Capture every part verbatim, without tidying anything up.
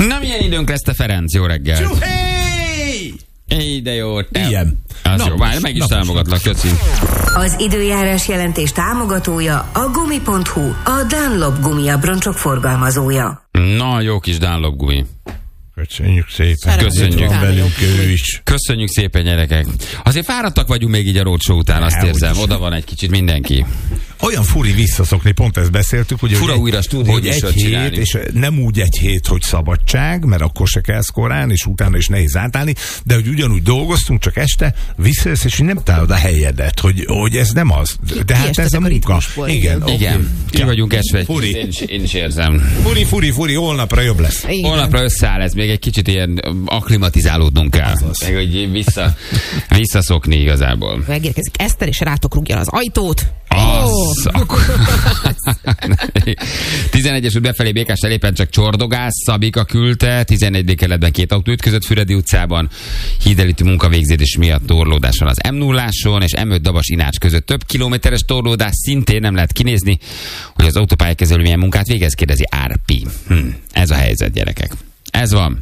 Na, milyen időnk lesz, te Ferenc? Jó reggel. Csuhé! Éj, de jó. Te. Ilyen. Az jó, várj, meg is támogatlak, köszi. Az időjárás jelentés támogatója a gumi pont hu, a Dunlop gumi abroncsok forgalmazója. Na, jó kis Dunlop gumi. Köszönjük szépen. Köszönjük. Van velünk ő is. Köszönjük szépen, gyerekek. Azért fáradtak vagyunk még így a roadshow után, azt Ne, érzem. úgyis. Oda van egy kicsit mindenki. Olyan furi visszaszokni, pont ezt beszéltük, hogy, Fura hogy, újra stúdió hogy egy műsort hét, csinálni. és nem úgy egy hét, hogy szabadság, mert akkor se kelsz korán, és utána is nehéz átállni, de hogy ugyanúgy dolgoztunk, csak este visszajössz, és nem találod a helyedet, hogy, hogy ez nem az. De hát ez a munka. Igen, okay. Igen, ki Ja. vagyunk esve egy Furi. kicsit, én is, én is érzem. Furi, furi, furi, holnapra jobb lesz. Igen. Holnapra összeáll ez, még egy kicsit ilyen aklimatizálódnunk kell. Azaz. Meg hogy vissza, visszaszokni igazából. Megérkezik Eszter, és rátok rúgja az ajtót. Az, akkor... tizenegyes út befelé Békásnál éppen csak csordogás, Szabika küldte, tizenegy kerületben két autó ütközött Füredi utcában, hídelítő munkavégzés miatt torlódás van az em nulláson, és em öt Dabas Inács között több kilométeres torlódás, szintén nem lehet kinézni, hogy az autópályakezelő milyen munkát végez, kérdezi Árpi. Hm, ez a helyzet, gyerekek. Ez van.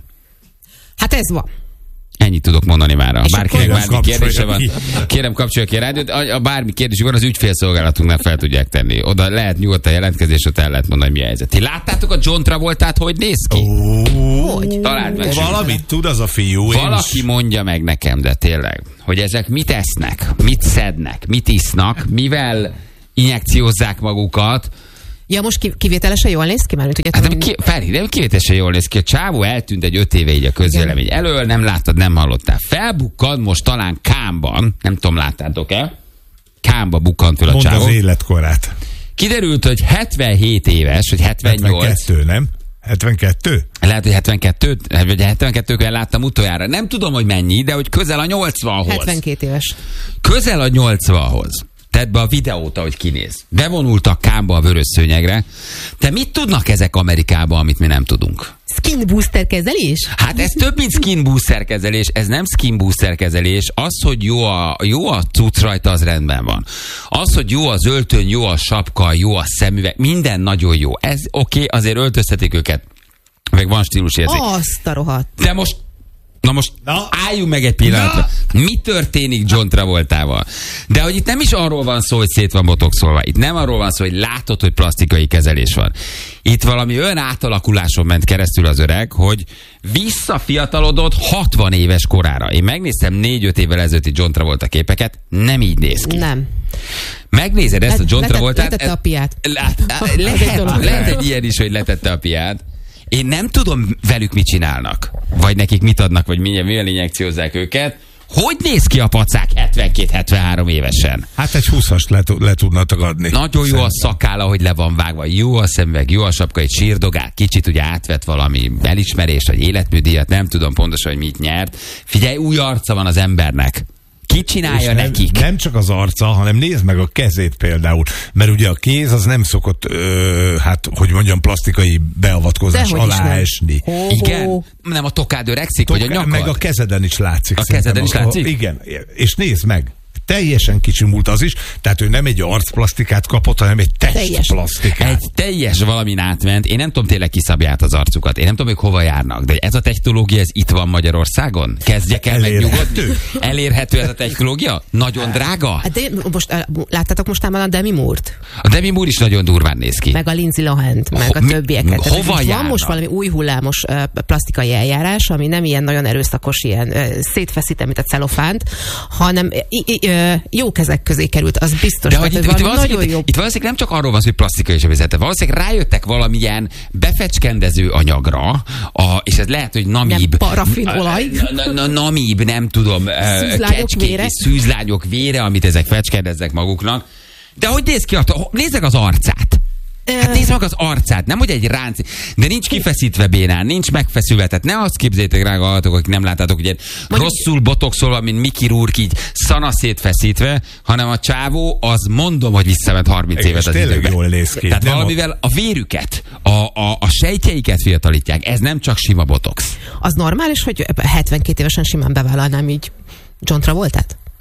Hát ez van. Ennyit tudok mondani már. Ha bárkinek akkor bármi kapcsolja kérdése van, ki. kérem kapcsolja ki a rádiót. A, a bármi kérdésük van, az ügyfélszolgálatunknál fel tudják tenni. Oda lehet nyugodtan jelentkezés, ott el lehet mondani, mi a helyzet. Ti láttátok a John Travoltát, hogy néz ki? Hogy? Találd meg. Valamit tud az a fiú. én Valaki is. mondja meg nekem, de tényleg, hogy ezek mit esznek, mit szednek, mit isznak, mivel injekciózzák magukat. Ja, most ki- kivételesen jól néz ki? Már, ugye, Hát nem, ki, Feri, nem kivételesen jól néz ki. A csávó eltűnt egy öt éve így a közvélemény elől, nem láttad, nem hallottál. Felbukkant most talán Kámban, nem tudom, láttátok-e? Kámba bukkant fel a Mondd csávó. az életkorát. Kiderült, hogy hetvenhét éves, vagy hetvennyolc. hetvenkettő, nem? hetvenkettő? Lehet, hogy hetvenkettő, vagy hetvenkettőkön láttam utoljára. Nem tudom, hogy mennyi, de hogy közel a nyolcvanhoz. hetvenkét éves. Közel a nyolcvanhoz. Tedd be a videót, ahogy kinéz. Bevonultak Kámba a vörös szőnyegre. De mit tudnak ezek Amerikában, amit mi nem tudunk? Skin booster kezelés? Hát ez több, mint skin booster kezelés, ez nem skin booster kezelés. Az, hogy jó a, jó a cucc rajta, az rendben van. Az, hogy jó az öltöny, jó a sapka, jó a szemüveg, minden nagyon jó. Ez oké, okay, azért öltöztetik őket. Meg van stílusérzék. Azt a rohadt. De most, na most Na. álljunk meg egy pillanatra. Mi történik John Travoltával? De hogy itt nem is arról van szó, hogy szét van botoxolva. Itt nem arról van szó, hogy látod, hogy plastikai kezelés van. Itt valami olyan átalakuláson ment keresztül az öreg, hogy visszafiatalodott hatvan éves korára. Én megnéztem négy-öt évvel ezelőtti John Travolta képeket, nem így néz ki. Nem. Megnézed ezt a John Letett- Travoltát? letette a piát. Lát, Az egy lehet, dolog. lehet egy ilyen is, hogy letette a piát. Én nem tudom velük mit csinálnak. Vagy nekik mit adnak, vagy milyen, milyen injekciózzák őket. Hogy néz ki a pacák hetvenkét-hetvenhárom évesen? Hát egy húszast le, le tudnatok adni. Nagyon jó a szakálla, hogy le van vágva, jó a szemüveg, jó a sapka, egy sírdogál, kicsit ugye átvett valami elismerést, vagy életműdíjat, nem tudom pontosan, hogy mit nyert. Figyelj, új arca van az embernek. Ki csinálja nem, nekik? nem csak az arca, hanem nézd meg a kezét például. Mert ugye a kéz az nem szokott, ö, hát, hogy mondjam, plastikai beavatkozás Dehogy is alá nem. esni. Ho, Igen? ho. Nem a tokád öregszik, vagy a Toká- nyakad? Meg a kezeden is látszik. A szerintem. kezeden is látszik? Igen. És nézd meg, teljesen kicsimult az is, tehát ő nem egy arcplasztikát kapott, hanem egy testplasztikát. Egy teljes valamin átment. Én nem tudom tényleg kiszabja át az arcukat. Én nem tudom, ők hova járnak. De ez a technológia, ez itt van Magyarországon? Kezdjek el Elérhető. megnyugodni? Elérhető ez a technológia? Nagyon drága? Hát de most, uh, láttátok mostában a Demi Moore-t? A Demi Moore is nagyon durván néz ki. Meg a Lindsay Lohan-t, meg Ho- a mi- többieket. Tehát hova most van járnak? most valami új hullámos uh, plastikai eljárás, ami nem ilyen nagyon erőszakos, ilyen uh, szétfeszítem, mint a celofánt, hanem i- i- uh, jó kezek közé került, az biztos. De hogy itt, Tehát, itt, hogy valami valószínűleg, nagyon itt, itt valószínűleg nem csak arról van szó, hogy plastikai sebészete. Valószínűleg rájöttek valamilyen befecskendező anyagra, a, és ez lehet, hogy namíb. Nem parafinolaj. Na, na, namíb, nem tudom. eh, Szűzlányok kecskék vére. és szűzlányok vére, amit ezek fecskendeznek maguknak. De hogy néz ki? a- Nézzek az arcát. Hát nézd meg az arcát, nem hogy egy ránc, de nincs kifeszítve bénán, nincs megfeszülve, tehát ne azt képzeljétek, drága hallgatók, akik nem láttátok, hogy rosszul botoxolva, mint Mickey Rourke, így szanaszét feszítve, hanem a csávó, az mondom, hogy visszament harminc Igen, évet és az tényleg időben. jól néz ki. Tehát Nem valamivel a vérüket, a, a, a sejtjeiket fiatalítják, ez nem csak sima botox. Az normális, hogy hetvenkét évesen simán bevállalnám így John Travoltát?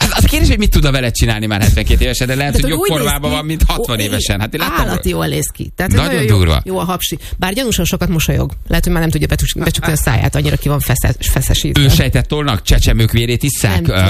Hát az a kérdés, hogy mit tudna vele csinálni már hetvenkét évesen, de lehet, de hogy jobb formában van, mint hatvan ó, évesen. Hát én láttam. Állati jól néz ki. Tehát nagyon, nagyon durva. Jó, jó a hapsi. Bár gyanúsan sokat mosolyog. Lehet, hogy már nem tudja becsukni a száját, annyira ki van feszes, feszesítve. Ő sejtett tolnak, csecsemők vérét isszák. Uh,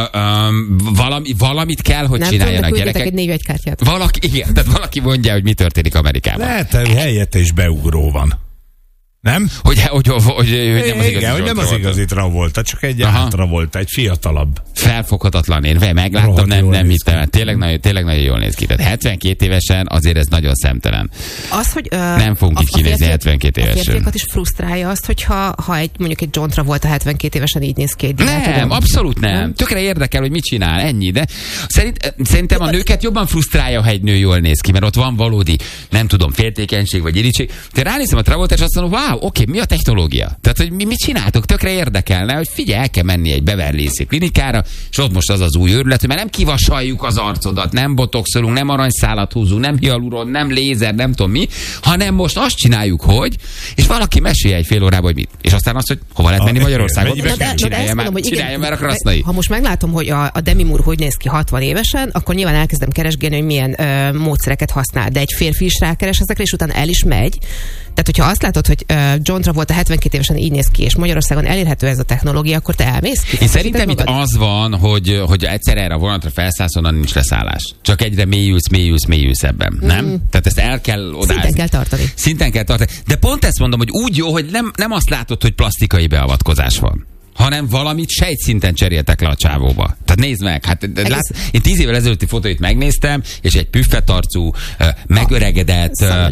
uh, valami, valamit kell, hogy nem csináljanak tudom, gyerekek. Egy névjegykártyát. Valaki, igen, tehát valaki mondja, hogy mi történik Amerikában. Lehet, hogy helyette is beugró van. Nem? Hogy, hogy, hogy, hogy, hogy nem az igazi Igen, hogy nem az igazi Travolta, csak egy Travolta, egy fiatalabb. Felfoghatatlan, én megláttam, Rohadt nem, nem hittem. Tényleg nagyon, tényleg nagyon jól néz ki. Tehát hetvenkét évesen azért ez nagyon szemtelen. Az, hogy, uh, nem fogunk így kinézni hetvenkét évesen. A férfiakat is frusztrálja azt, hogyha ha egy, mondjuk egy John Travolta hetvenkét évesen így néz ki. Nem, tudom. abszolút nem. nem. Tökre érdekel, hogy mit csinál, ennyi. De szerint, szerintem a nőket jobban frusztrálja, ha egy nő jól néz ki, mert ott van valódi, nem tudom, féltékenység vagy irítség. Te ránézem a Travolta, és azt mondom, wow, oké, okay, mi a technológia? Tehát, hogy mi mit csináltok? Tökre érdekelne, hogy figyelj, el kell menni egy Beverly Hills klinikára, és ott most az az új őrület, hogy mert nem kivasaljuk az arcodat, nem botoxolunk, nem aranyszálat húzunk, nem hialuron, nem lézer, nem tudom mi, hanem most azt csináljuk, hogy, és valaki mesélje egy fél órában, hogy mit. És aztán azt, hogy hova lehet menni Magyarországon. Csinálja már, csinálja már a krasznai. Ha most meglátom, hogy a, a Demi Moore hogy néz ki hatvan évesen, akkor nyilván elkezdem keresgélni, hogy milyen ö, módszereket használ, de egy férfi is rákeres ezekre, és utána el is megy. Tehát, hogyha azt látod, hogy uh, John Travolta hetvenkét évesen így néz ki, és Magyarországon elérhető ez a technológia, akkor te elmész ki? Én szerintem itt az van, hogy, hogy egyszer erre a vonatra felszállsz, onnan nincs leszállás. Csak egyre mélyülsz, mélyülsz, mélyülsz ebben, mm. nem? Tehát ezt el kell odázni. Szinten kell tartani. Szinten kell tartani. De pont ezt mondom, hogy úgy jó, hogy nem, nem azt látod, hogy plastikai beavatkozás van, hanem valamit sejtszinten cseréltek le a csávóba. Tehát nézd meg, hát látsz, én tíz évvel ezelőtti fotóit megnéztem, és egy püffetarcú, megöregedett,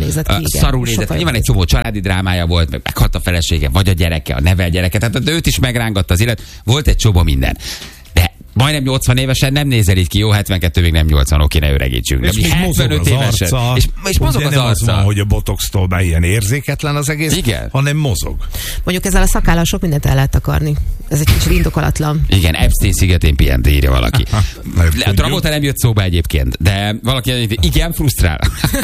szarul nézett ki. Nyilván egy csomó családi drámája volt, meg meghalt a felesége, vagy a gyereke, a nevel gyereke, tehát őt is megrángatta az élet, volt egy csomó minden. De majdnem nyolcvan évesen nem nézel így ki, jó, hetvenkettő még nem nyolcvan, oké, ne öregítsünk. És hetvenöt évesen. Arca, és, és mozog az arca. Az van, hogy a botoxtól be ilyen érzéketlen az egész, igen, hanem mozog. Mondjuk ezzel a szakállal sok mindent el lehet takarni. Ez egy kicsit indokolatlan. Igen, Epstein szigetén pihent, írja valaki. A Travolta nem jött szóba egyébként, de valaki igen, frusztrál.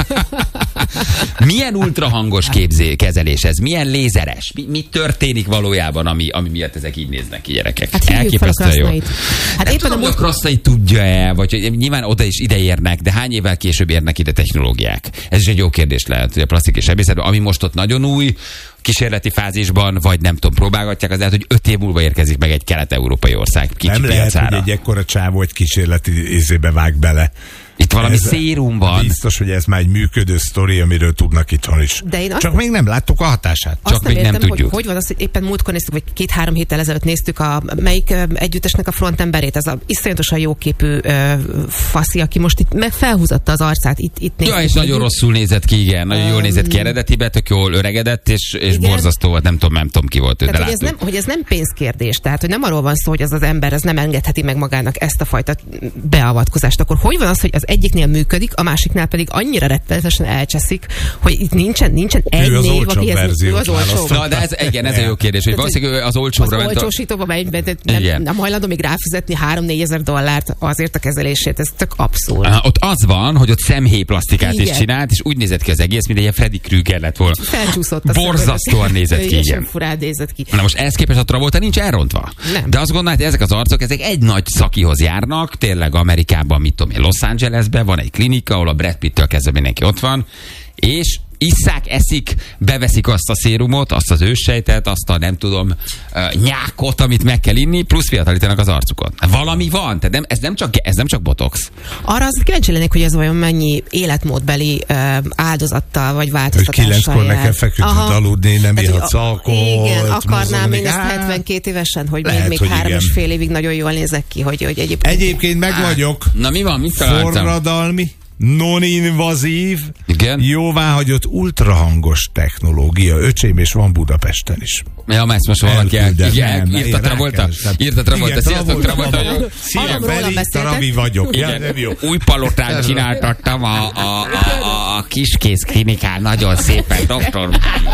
Milyen ultrahangos képzé, kezelés ez? Milyen lézeres? Mi, mi történik valójában, ami, ami miatt ezek így néznek ki, gyerekek? Hát elképesztően jó. Hát nem éppen tudom, a Krasztai tudja-e, vagy hogy nyilván oda is ide érnek, de hány évvel később érnek ide technológiák? Ez is egy jó kérdés lehet, hogy a plastik és sebészetben, ami most ott nagyon új, kísérleti fázisban, vagy nem tudom, próbálgatják, az lehet, hogy öt év múlva érkezik meg egy kelet-európai ország kicsi nem piacára. Lehet, hogy egy ekkora csávó egy kísérleti izébe vág bele. Itt valami ez szérum van. Biztos, hogy ez már egy működő sztori, amiről tudnak itthon is. De én azt Csak még nem láttuk a hatását. Csak még értem, nem tudjuk. Hogy, hogy van az, hogy éppen múltkor néztük, vagy két-három héttel ezelőtt néztük a melyik együttesnek a frontemberét, ez a iszonyatosan jóképű uh, faszi, aki most itt meg felhúzatta az arcát. Itt, itt ja, és nagyon rosszul nézett ki, igen. Nagyon um, jól nézett ki eredetibe, tök jól öregedett, és, és borzasztó volt, nem tudom, nem tudom ki volt ő, tehát, de hogy ez, nem, hogy ez nem pénzkérdés, tehát hogy nem arról van szó, hogy az az ember az nem engedheti meg magának ezt a fajta beavatkozást. Akkor hogy van az, hogy az egyiknél működik, a másiknál pedig annyira rettenetesen elcseszik, hogy itt nincsen, nincsen egy ő az név, aki ez ő az olcsó. Na, de ez, igen, ez a jó kérdés, hogy valószínűleg az olcsóra az olcsósítóba megy, nem, nem hajlandó még ráfizetni három-négy ezer dollárt azért a kezelését, ez tök abszurd. Aha, ott az van, hogy ott szemhéjplasztikát is csinált, és úgy nézett ki az egész, mint egy ilyen Freddy Krueger lett volna. Felcsúszott a borzasztóan nézett ki, igen. Furán nézett ki. Na most ehhez képest a Travolta nincs elrontva. Nem. De azt gondolod, hogy ezek az arcok, ezek egy nagy szakihoz járnak, tényleg Amerikában, mit tudom én, Los Angelesben van egy klinika, ahol a Brad Pittől kezdve mindenki ott van, és isszák, eszik, beveszik azt a szérumot, azt az őssejtet, azt a nem tudom, uh, nyákot, amit meg kell inni, plusz fiatalítanak az arcukon. Valami van, tehát nem, ez, nem csak, ez nem csak botox. Arra az kíváncsi lennék, hogy ez vajon mennyi életmódbeli uh, áldozattal vagy változtatással jár. Kilenckor nekem feküdni, aludni, nem ihatsz alkoholt. Igen, akarnám én ezt hetvenkét évesen, hogy lehet, még, még hogy három igen. és fél évig nagyon jól nézek ki, hogy, hogy egyébként... Egyébként meg vagyok. Na mi van, mit találtam? Forradalmi, non-invazív, jóváhagyott ultrahangos technológia. Öcsém, és van Budapesten is. Ja, ezt most valaki el, igen, írta Travolta. Írta Travolta. Sziasztok, Travolta vagyok. Szia, Feri, Travi vagyok. Igen, új palotán csináltattam a, a, a, a kiskész klinikán. Nagyon szépen, doktor.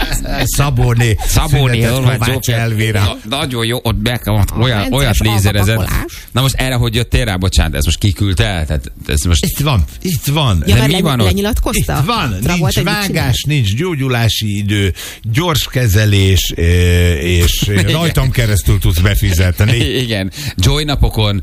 Szabóné. Szabóné. Kovács Elvira. Nagyon jó, ott be, ott olyan, olyat lézerezett. Na most erre, hogy jöttél rá, bocsánat, ez most kiküldte el? Tehát ez most... Itt van, itt van. van. Ja, De mi le, van ott? lenyilatkozta? Itt van, Tra nincs vágás, nincs gyógyulási idő, gyors kezelés, és rajtam keresztül tudsz befizetni. Igen, Joy napokon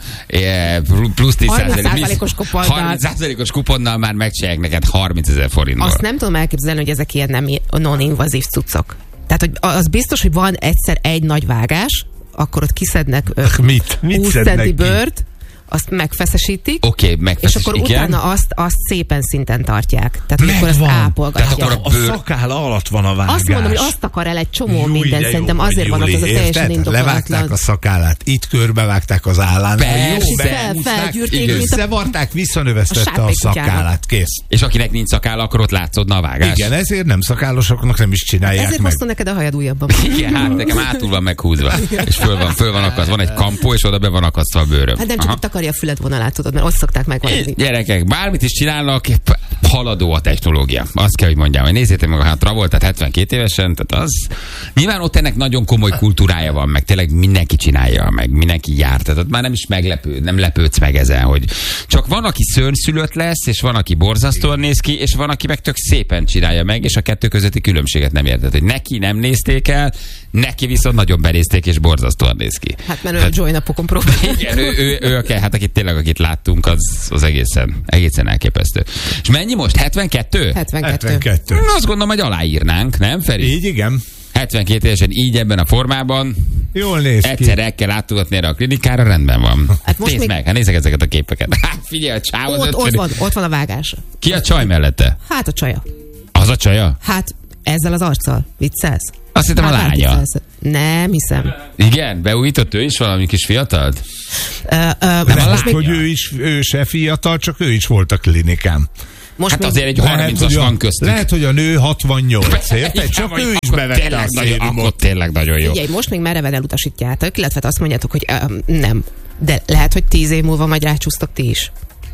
plusz tíz százalékos kuponnal. harminc százalékos kuponnal már megcsinálják neked harmincezer forintból. Azt nem tudom elképzelni, hogy ezek ilyen nem non-invazív cuccok. Tehát, hogy az biztos, hogy van egyszer egy nagy vágás, akkor ott kiszednek Mit? Mit húsz szednek centi ki? bőrt, azt megfeszesítik, Oké, okay, és akkor utána azt, azt szépen szinten tartják. Tehát akkor azt ápolgatják. Tehát akkor A szakála alatt van a vágás. Azt mondom, hogy azt akar el egy csomó Júj, minden, szerintem vagy, azért van ott Júli, az a teljesen érted? indokolatlan. Levágták a szakálát, itt körbevágták az állán. Persze. Jó, Fel- behúzták, felgyűrték, mint a- összevarták, visszanövesztette a a, sárkánykutyának. szakálát, kész. És akinek nincs szakála, akkor ott látszódna a vágás. Igen, ezért nem szakálosoknak nem is csinálják Ezért meg. hoztam neked a hajad újabban. Igen, hát nekem hátul van meghúzva. És föl van, föl van akasztva. Van egy kampó, és oda be van akasztva a bőröm. Hát nem csak Aha. itt takarja a füledvonalát, tudod, mert ott szokták megvaladni. Gyerekek, bármit is csinálnak, haladó a technológia. Azt kell, hogy mondjam, hogy nézzétek meg a Travoltát hetvenkét évesen, tehát az... Nyilván ott ennek nagyon komoly kultúrája van, meg tényleg mindenki csinálja, meg mindenki jár. Tehát ott már nem is meglepő, nem lepődsz meg ezen, hogy csak van, aki szörnyszülött lesz, és van, aki borzasztóan néz ki, és van, aki meg tök szépen csinálja meg, és a kettő közötti különbséget nem érted, hogy neki nem nézték el, neki viszont nagyon benézték, és borzasztóan néz ki. Hát mert ő a Joy napokon próbál. Igen, ő, ő, ő, ő hát akit tényleg, akit láttunk, az, az egészen, egészen elképesztő. És mennyi most? hetvenkettő? hetvenkettő. hetvenkettő. Én azt gondolom, hogy aláírnánk, nem, Feri? Így, igen. hetvenkét évesen így ebben a formában. Jól néz Egyszer ki. el kell látogatni erre a klinikára, rendben van. Hát most Nézd még- meg, hát nézzek ezeket a képeket. Hát figyelj, a csáv az Ott, ott, ötven. van, ott van a vágás. Ki a csaj mellette? Hát a csaja. Az a csaja? Hát ezzel az arccal. Viccelsz? Azt hittem a Hát, lánya. viccelsz. Nem hiszem. Igen, beújított ő is valami kis fiatalt? Ö, ö, Nem, most a Lehet, még, hogy ő is, ő se fiatal, csak ő is volt a klinikán. most Hát még, azért egy Lehet, harmincas hogy a- van köztük. Lehet, hogy a nő hatvannyolc, érted? Igen, Csak vagy ő is akkor bevette tényleg a nagyon- Akkor szérumot. tényleg nagyon jó. Figyelj, most még mereven elutasítjátok, illetve azt mondjátok, hogy um, nem. De lehet, hogy tíz év múlva majd rácsúsztok ti is.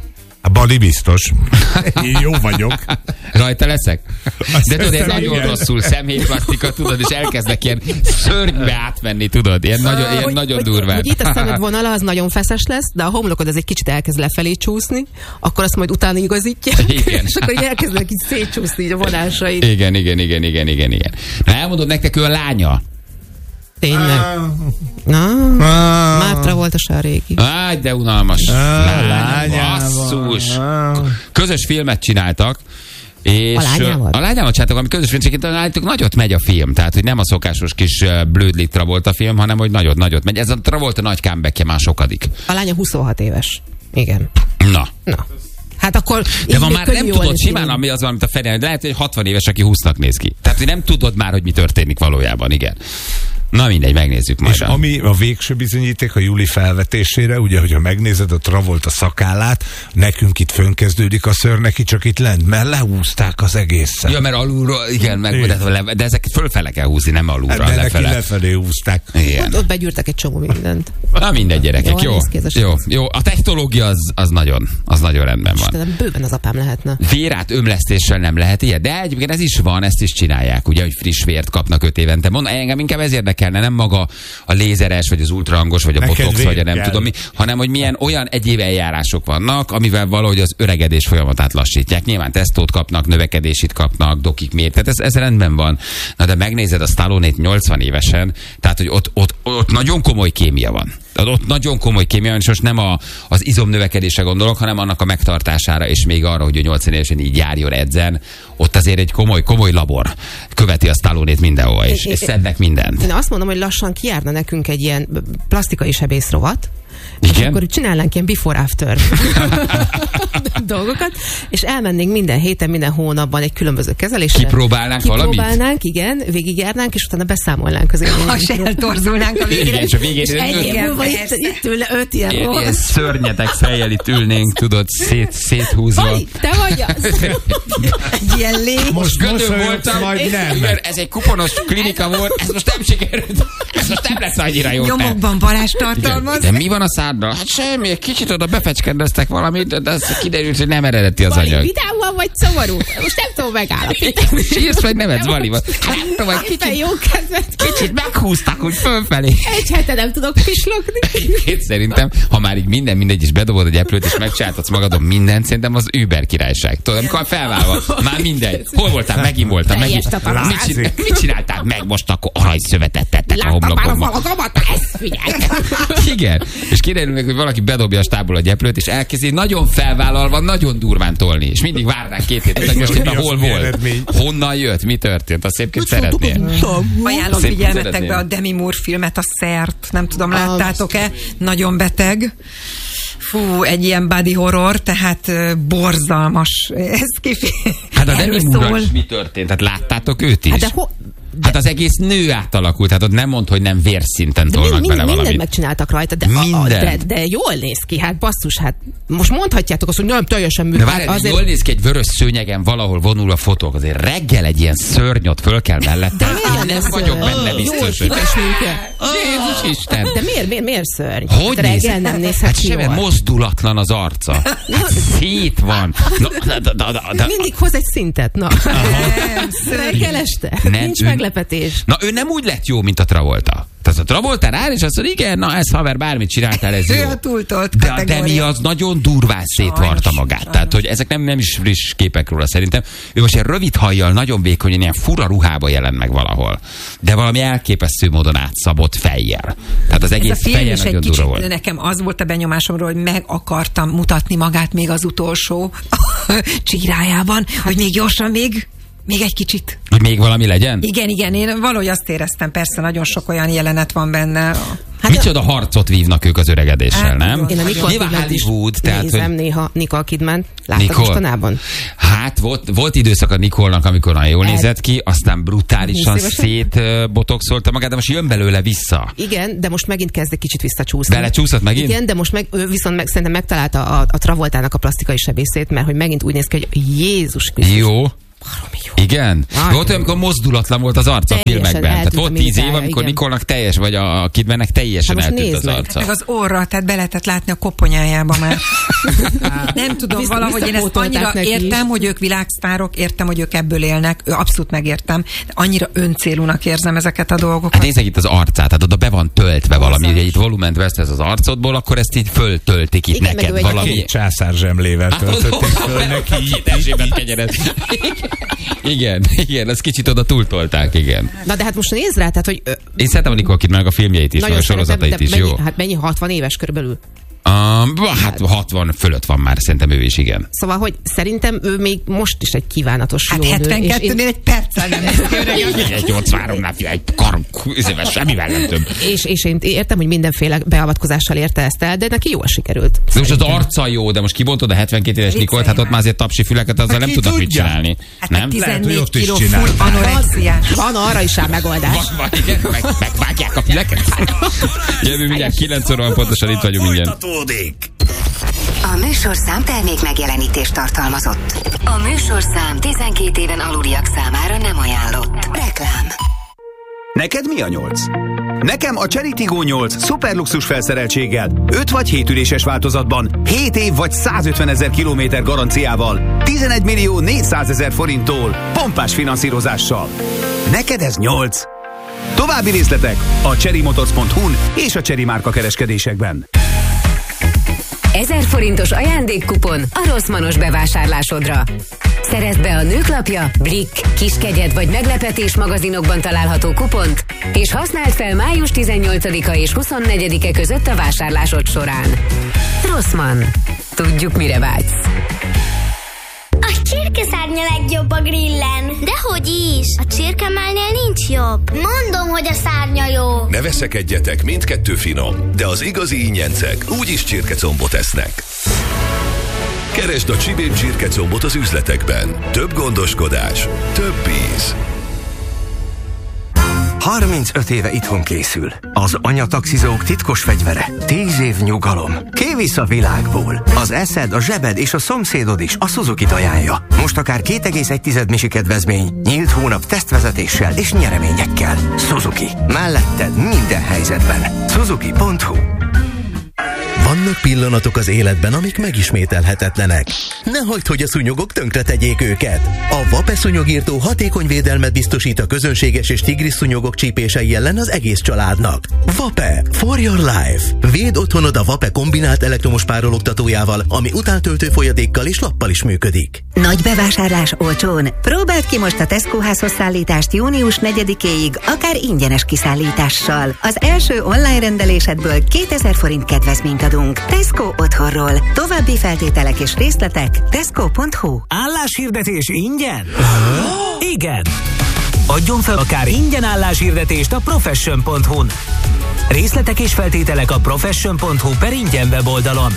A Bali biztos. Én jó vagyok. Rajta leszek? De tudod, ez hiszem, nagyon igen. rosszul, szemhéjplasztika, tudod, és elkezdek ilyen szörnybe átmenni, tudod, ilyen nagyon, ilyen hogy, nagyon hogy, durván. Hogy itt a szemedvonala az nagyon feszes lesz, de a homlokod az egy kicsit elkezd lefelé csúszni, akkor azt majd utána igazítják, Igen. és akkor így elkezdenek így szétcsúszni így a vonásaid. Igen, igen, igen, igen, igen, igen. Na elmondod nektek, ő a lánya. Tényleg. Na, Ah. Mátra volt a se a régi. Áj, de unalmas. Ah, Lánya, lányával. basszus. Ah. Közös filmet csináltak. És A lányával? A lányával csináltak, ami közös film, csak állítok, nagyot megy a film. Tehát, hogy nem a szokásos kis uh, blödlit Travolta film, hanem, hogy nagyot, nagyot megy. Ez a Travolta nagy comebackje már sokadik. A lánya huszonhat éves. Igen. Na. Na. Hát akkor... De így ma még már könnyű nem jól tudod nézni. simán, ami az, amit a Feri, de lehet, hogy hatvan éves, aki húsznak néz ki. Tehát, hogy nem tudod már, hogy mi történik valójában, igen. Na mindegy, megnézzük majd. És ami a végső bizonyíték a Júli felvetésére, ugye, hogyha megnézed a Travolta szakállát, nekünk itt fönkezdődik a ször, neki csak itt lent, mert lehúzták az egészet. Ja, mert alulról, igen, meg, Igen. de, de ezeket fölfele kell húzni, nem alulra, de neki lefele. lefelé húzták. Igen. Ott, ott begyűrtek egy csomó mindent. Na mindegy, gyerekek, Jól jó. néz ki ez a Jó, jó. A technológia az, az nagyon, az nagyon rendben van. Istenem, bőven az apám lehetne. Vérát ömlesztéssel nem lehet ilyet, de egyébként ez is van, ezt is csinálják, ugye, hogy friss vért kapnak öt évente. Mondom, engem inkább ez érdekelne, nem maga a lézeres, vagy az ultrahangos, vagy a Neked botox, vér vagy a nem kell. tudom mi, hanem hogy milyen olyan egyéb eljárások vannak, amivel valahogy az öregedés folyamatát lassítják. Nyilván tesztót kapnak, növekedését kapnak, dokik miért, tehát ez, ez rendben van. Na de megnézed a Stallone-t nyolcvan évesen, tehát hogy ott, ott, ott nagyon komoly kémia van. Tehát ott nagyon komoly kémia van, és most nem a, az izomnövekedésre gondolok, hanem annak a megtartására, és még arra, hogy ő nyolcvan évesen így járjon, edzen. Ott azért egy komoly, komoly labor követi a Stallone-t mindenhol, és, és szednek mindent. Én azt mondom, hogy lassan kijárna nekünk egy ilyen plastikai sebész rovat, és Igen? akkor csinálnánk ilyen before-after dolgokat, és elmennénk minden héten, minden hónapban egy különböző kezelésre. Kipróbálnánk valamit? Kipróbálnánk, igen, végigjárnánk, és utána beszámolnánk az Ha élményünkről. se eltorzulnánk a végére. Igen, és a végén És egy év Igen, múlva itt, persze. itt ül öt ilyen Ilyen, ilyen rossz. szörnyetek fejjel itt ülnénk, tudod, szét, széthúzva. Fali, te vagy az? Egy ilyen légy. Most Gödör mosolyogsz, voltam, majd nem. igen, ez egy kuponos klinika volt, ez most nem sikerült, ez most nem lesz annyira jó. Nyomokban varázs tartalmaz. De mi van a száddal? Hát semmi, egy kicsit oda befecskendeztek valamit, de az kiderült, hogy nem eredeti az Fali, anyag. vidámban vagy szomorú? Most nem tudom megállapítani. Sírsz vagy nevetsz, Vali? Hát nem tudom, egy Éppen kicsit, jó kedvet. kicsit meghúztak úgy fölfelé. Egy hete nem tudok pislogni. Én szerintem, ha már így minden mindegy, és bedobod egy eplőt, és megcsináltatsz magadon mindent, szerintem az Uber királyság. Tudod, amikor felválva, már mindegy. Hol voltál? Megint voltam. Megint. Mit, csinál, mit csináltál meg most akkor aranyszövetet tettek a homlokomba? Igen. És kiderül meg, hogy valaki bedobja a stából a gyeplőt, és elkezdi nagyon felvállalva, nagyon durván tolni. És mindig várnák két hétet, hogy most éppen hol volt. Honnan jött? Mi történt? Azt szépként szeretnél. Ajánlom figyelmetekbe a Demi Moore filmet, a Szert. Nem tudom, láttátok-e? Nagyon beteg. Fú, egy ilyen body horror, tehát uh, borzalmas. Ez kifejezetten. Hát a Demi Moore mi történt? Tehát láttátok őt is? Hát, de ho- de... hát az egész nő átalakult, hát ott nem mond, hogy nem vérszinten tolnak mind, bele mindent valamit. Mindent megcsináltak rajta, de, a, a, de, de jól néz ki, hát basszus, hát most mondhatjátok azt, hogy nem teljesen működik. De várj, azért... jól néz ki egy vörös szőnyegen valahol vonul a fotók, azért reggel egy ilyen szörnyot föl kell mellette. Én nem vagyok benne biztos. Jól Jézus Isten. De miért, miért, miért szörny? Hogy hát néz? Reggel nem nézhet hát ki jól. Mozdulatlan az arca. Hát szét van. Na, da, da, da, da. Mindig hoz egy szintet, na. Reggel este. Nem, nincs ő... meglepetés. Na ő nem úgy lett jó, mint a Travolta. Tehát a Travolta rá, és azt mondja, igen, na ez haver, bármit csináltál, ez jó. De a Demi az nagyon durván szétvarta magát. Sajnos. Tehát, hogy ezek nem, nem is friss képek róla szerintem. Ő most egy rövid hajjal, nagyon vékonyan, ilyen fura ruhába jelent meg valahol. De valami elképesztő módon átszabott fejjel. Tehát az egész feje nagyon durva volt. Nekem az volt a benyomásomról, hogy meg akartam mutatni magát még az utolsó csírájában, hogy még gyorsan, még Még egy kicsit. Hogy még valami legyen? Igen, igen, én valahogy azt éreztem, persze nagyon sok olyan jelenet van benne. Hát micsoda harcot vívnak ők az öregedéssel, hát, nem? Én a Nicole Kidman is tehát, nézem hogy... néha Nicole Kidman. Láttad mostanában? Hát volt, volt időszak a Nicole-nak, amikor nagyon jól El... nézett ki, aztán brutálisan szétbotoxolta magát, de most jön belőle vissza. Igen, de most megint kezd egy kicsit visszacsúszni. Belecsúszott megint? Igen, de most meg, viszont meg, szerintem megtalálta a, a Travoltának a plastikai sebészét, mert hogy megint úgy néz ki, hogy Jézus Krisztus. Jó. Jó. Igen? Ah, volt olyan, amikor mozdulatlan volt az arca a filmekben. Tehát volt tíz év, amikor Nikolnak teljes, vagy a Kidmannek teljesen hát eltűnt az meg. arca. Meg az orra, tehát be lehetett látni a koponyájába már. Nem tudom, Visz, valahogy én ezt annyira értem, is. hogy ők világsztárok, értem, hogy ők ebből élnek, abszolút megértem, de annyira öncélúnak érzem ezeket a dolgokat. Hát nézzek itt az arcát, tehát oda be van töltve az valami, ugye itt volument vesztesz az arcodból, akkor ezt így föltöltik itt igen, neked valami. Két császár zsemlével töltötték föl neki. Igen, igen, ezt kicsit oda túltolták, igen. Na de hát most nézd rá, tehát, hogy... Ö, Én szeretem a Nicole Kidman, a filmjeit is, meg a sorozatait is, mennyi, jó? Hát mennyi, hatvan éves körülbelül? Um, hát hatvan fölött van már, szerintem ő is, igen. Szóval, hogy szerintem ő még most is egy kívánatos hát jó hetvenkettőnél egy perccel nem egy nyolcvanhárom egy kar, semmivel nem több. És, és én értem, hogy mindenféle beavatkozással érte ezt el, de neki jól sikerült. De most az arca jó, de most kibontod a hetvenkét éves Nikolt, hát ott már azért tapsi füleket, azzal nem tudnak mit csinálni. Hát nem? tizennégy kiló full anorexiás. Van arra is ám megoldás. Van, van, igen, meg, megvágják a füleket. Jövő mindjárt kilenc óra van, pontosan itt vagyunk mindjárt. A műsorszám termék megjelenítést tartalmazott. A műsorszám tizenkét éven aluliak számára nem ajánlott. Reklám. Neked mi a nyolc? Nekem a Chery Tiggo nyolc szuperluxus felszereltséggel, öt vagy hét üléses változatban, hét év vagy százötvenezer kilométer garanciával, tizenegy millió négyszázezer forinttól, pompás finanszírozással. Neked ez nyolc? További részletek a cherrymotors pont hu-n és a Chery márka kereskedésekben. ezer forintos ajándékkupon a Rossmannos bevásárlásodra. Szerezd be a Nőklapja, Blick, Kiskegyed vagy Meglepetés magazinokban található kupont, és használd fel május tizennyolcadika és huszonnegyedike között a vásárlásod során. Rossmann. Tudjuk, mire vágysz. A csirkeszárnya legjobb a grillen. Dehogy is. A csirkemálnél nincs jobb. Mondom, hogy a szárnya jó. Ne veszekedjetek, mindkettő finom, de az igazi ingyencek úgyis csirkecombot esznek. Keresd a Csibém csirkecombot az üzletekben. Több gondoskodás, több íz. harmincöt éve itthon készül. Az anyataxizók titkos fegyvere. tíz év nyugalom. Kivisz a világból. Az eszed, a zsebed és a szomszédod is a Suzuki-t ajánlja. Most akár két egész egy misi kedvezmény, nyílt hónap tesztvezetéssel és nyereményekkel. Suzuki. Melletted minden helyzetben. Suzuki pont hu. Vannak pillanatok az életben, amik megismételhetetlenek. Ne hagyd, hogy a szúnyogok tönkretegyék őket. A Vape szúnyogírtó hatékony védelmet biztosít a közönséges és tigris szúnyogok csípései ellen az egész családnak. Vape for your life. Védd otthonod a Vape kombinált elektromos párologtatójával, ami utántöltő folyadékkal és lappal is működik. Nagy bevásárlás olcsón. Próbáld ki most a Tesco házhoz szállítást június negyedikéig, akár ingyenes kiszállítással. Az első online rendelésedből kétezer forint kedvezményt adunk. Tesco otthonról. További feltételek és részletek tesco pont hu. Álláshirdetés ingyen? Igen! Adjon fel akár ingyen álláshirdetést a profession pont hu-n. Részletek és feltételek a profession pont hu per ingyen weboldalon.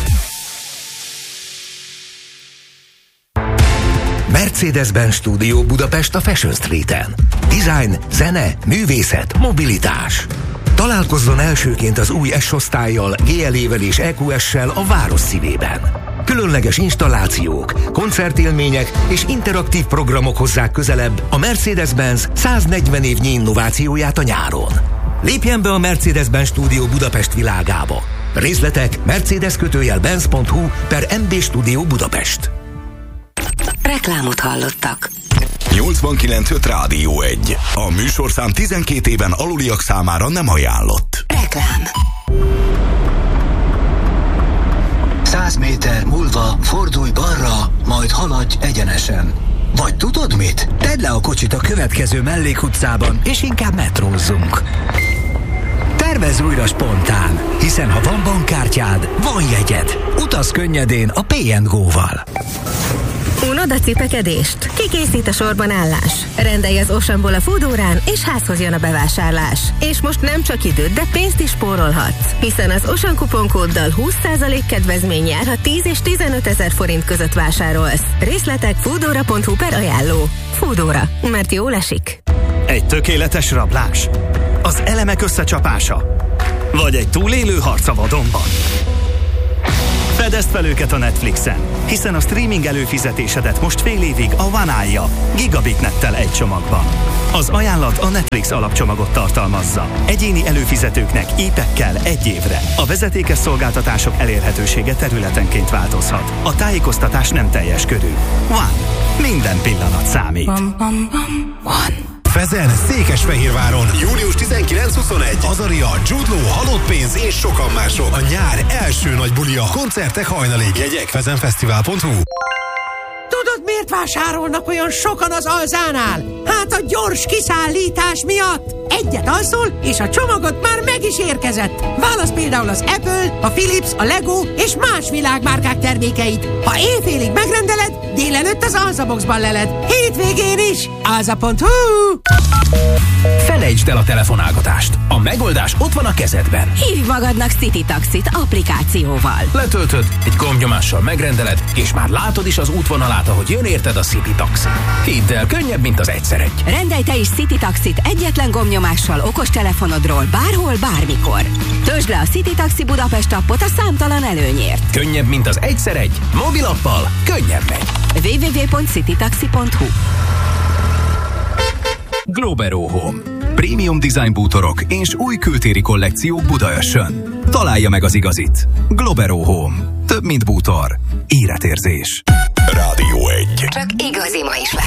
Mercedes-Benz Studio Budapest a Fashion Streeten. Design, zene, művészet, mobilitás. Találkozzon elsőként az új S-osztállyal, gé el é-vel és é kú es-sel a város szívében. Különleges installációk, koncertélmények és interaktív programok hozzák közelebb a Mercedes-Benz száznegyven évnyi innovációját a nyáron. Lépjen be a Mercedes-Benz Studio Budapest világába. Részletek mercedes kötőjel benz pont hu per em bé Studio Budapest. Reklámot hallottak. nyolcvankilenc öt Rádió egy. A műsorszám tizenkét éven aluliak számára nem ajánlott. Reklám. Száz méter múlva fordulj balra, majd haladj egyenesen. Vagy tudod mit? Tedd le a kocsit a következő mellékutcában, és inkább metrózzunk. Tervezz újra spontán, hiszen ha van bankkártyád, van jegyed. Utazz könnyedén a pé and go-val. Unod a cipekedést? Kikészít a sorban állás? Rendelj az Oceanból a Foodórán, és házhoz jön a bevásárlás. És most nem csak időt, de pénzt is spórolhatsz. Hiszen az Ocean kuponkóddal húsz százalék kedvezmény jár, ha tíz és tizenöt ezer forint között vásárolsz. Részletek foodora pont hu per ajánló. Foodóra, mert jól esik. Egy tökéletes rablás? Az elemek összecsapása? Vagy egy túlélő harc a vadonban? Fedezd fel őket a Netflixen, hiszen a streaming előfizetésedet most fél évig a One-állja, gigabit nettel egy csomagban. Az ajánlat a Netflix alapcsomagot tartalmazza. Egyéni előfizetőknek ípekkel egy évre. A vezetékes szolgáltatások elérhetősége területenként változhat. A tájékoztatás nem teljes körű. One. Minden pillanat számít. One. Fezen, Székesfehérváron. június tizenkilenc-huszonegy. Azaria, Jude Law, Halott pénz és sokan mások. A nyár első nagy bulia. Koncertek hajnalig. Jegyek fezenfesztivál pont hu. Tudod, miért vásárolnak olyan sokan az Alzánál? Hát a gyors kiszállítás miatt. Egyet alszol, és a csomagot már meg is érkezett. Válasz például az Apple, a Philips, a Lego és más világmárkák termékeit. Ha éjfélig megrendeled, délelőtt az Alzaboxban leled. Hétvégén is. alza pont hu. Felejtsd el a telefonálgatást. A megoldás ott van a kezedben. Hívj magadnak City Taxit applikációval. Letöltöd, egy gombnyomással megrendeled, és már látod is az útvonalát, ahogy jön érted a City Taxi. Hidd el, könnyebb, mint az egyszer egy. Rendelj te is City Taxit egyetlen gombnyomással okostelefonodról bárhol, bármikor. Töltsd le a City Taxi Budapest appot a számtalan előnyért. Könnyebb, mint az egyszer egy. Mobilappal könnyebb megy. double-u double-u double-u pont city taxi pont hu. Globero Home. Prémium design bútorok és új kültéri kollekció Budaörsön. Találja meg az igazit. Globero Home. Több, mint bútor. Életérzés. Rádió egy. Csak igazi ma is